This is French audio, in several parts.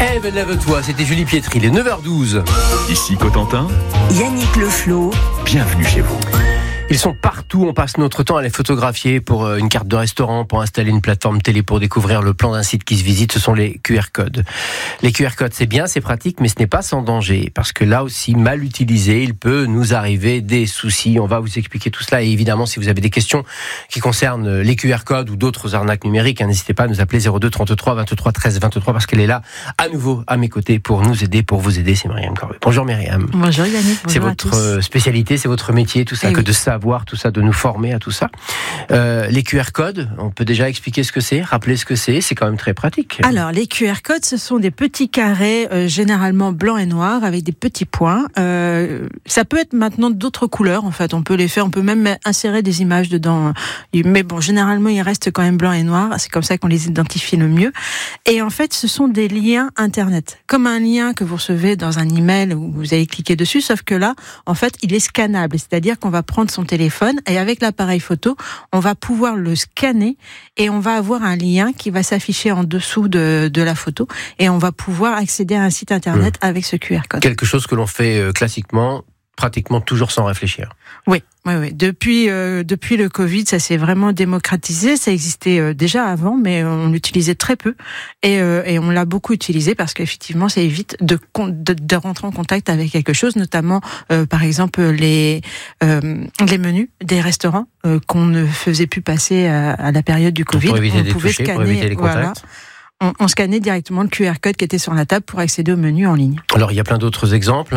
Lève-toi, c'était Julie Pietri, les 9h12. Ici Cotentin, Yannick Le Floh. Bienvenue chez vous. Ils sont partout, on passe notre temps à les photographier pour une carte de restaurant, pour installer une plateforme télé, pour découvrir le plan d'un site qui se visite, ce sont les QR codes. Les QR codes, c'est bien, c'est pratique, mais ce n'est pas sans danger, parce que là aussi, mal utilisé, il peut nous arriver des soucis. On va vous expliquer tout cela, et évidemment, si vous avez des questions qui concernent les QR codes ou d'autres arnaques numériques, n'hésitez pas à nous appeler 02 33 23 13 23, parce qu'elle est là, à nouveau, à mes côtés, pour nous aider, pour vous aider. C'est Myriam Corbet. Bonjour Myriam. Bonjour Yannick, bonjour. C'est votre spécialité, c'est votre métier, tout ça, que de savoir tout ça, de nous former à tout ça. Les QR codes, on peut déjà expliquer ce que c'est, rappeler ce que c'est quand même très pratique. Alors, les QR codes, ce sont des petits carrés, généralement blancs et noirs, avec des petits points. Ça peut être maintenant d'autres couleurs, en fait. On peut les faire, on peut même insérer des images dedans. Mais bon, généralement, ils restent quand même blancs et noirs. C'est comme ça qu'on les identifie le mieux. Et en fait, ce sont des liens Internet. Comme un lien que vous recevez dans un email où vous allez cliquer dessus, sauf que là, en fait, il est scannable. C'est-à-dire qu'on va prendre son téléphone et avec l'appareil photo, on va pouvoir le scanner et on va avoir un lien qui va s'afficher en dessous de la photo et on va pouvoir accéder à un site Internet avec ce QR code. Quelque chose que l'on fait classiquement, pratiquement toujours sans réfléchir. Oui. Depuis le Covid, ça s'est vraiment démocratisé. Ça existait déjà avant, mais on l'utilisait très peu. Et on l'a beaucoup utilisé parce qu'effectivement, ça évite de rentrer en contact avec quelque chose, notamment, par exemple, les menus des restaurants qu'on ne faisait plus passer à la période du Covid. Pour éviter on pouvait toucher, scanner, pour éviter les contacts. Voilà. On scannait directement le QR code qui était sur la table pour accéder au menu en ligne. Alors, il y a plein d'autres exemples,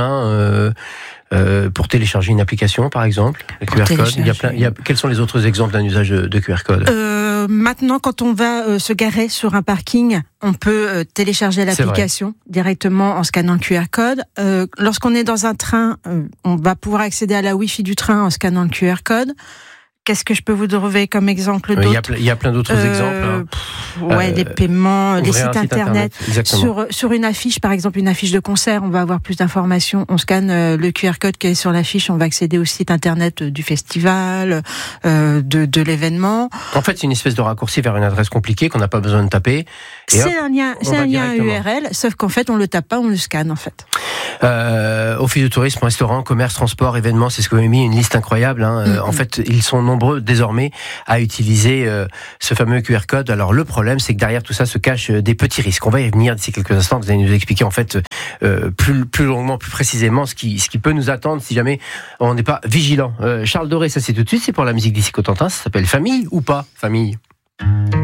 pour télécharger une application, par exemple, le QR code. Quels sont les autres exemples d'un usage de QR code ? Maintenant, quand on va se garer sur un parking, on peut télécharger l'application directement en scannant le QR code. Lorsqu'on est dans un train, on va pouvoir accéder à la Wi-Fi du train en scannant le QR code. Qu'est-ce que je peux vous donner comme exemple d'autre ? Il y a plein d'autres exemples. Les paiements, les sites internet. Sur une affiche, par exemple, une affiche de concert, on va avoir plus d'informations. On scanne le QR code qui est sur l'affiche, on va accéder au site internet du festival, de l'événement. En fait, c'est une espèce de raccourci vers une adresse compliquée qu'on n'a pas besoin de taper. C'est un lien URL, sauf qu'en fait, on le tape pas, on le scanne en fait. Office de tourisme, restaurant, commerce, transport, événements, c'est ce que vous avez mis, une liste incroyable. En fait, ils sont nombreux désormais à utiliser ce fameux QR code. Alors le problème, c'est que derrière tout ça se cachent des petits risques. On va y venir d'ici quelques instants. Vous allez nous expliquer en fait plus longuement, plus précisément ce qui peut nous attendre si jamais on n'est pas vigilant. Charles Doré, ça c'est tout de suite. C'est pour la musique d'ici Cotentin. Ça s'appelle Famille ou pas Famille.